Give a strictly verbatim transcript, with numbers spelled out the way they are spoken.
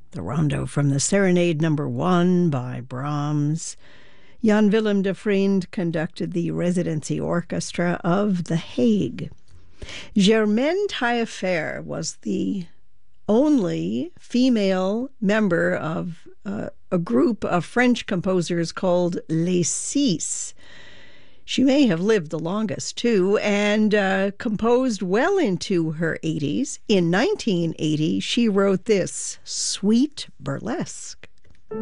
The Rondo from the Serenade Number One by Brahms. Jan Willem de Vriend conducted the residency orchestra of The Hague. Germaine Taillefer was the only female member of uh, a group of French composers called Les Six. She may have lived the longest, too, and uh, composed well into her eighties. In nineteen eighty, she wrote this, Sweet Burlesque.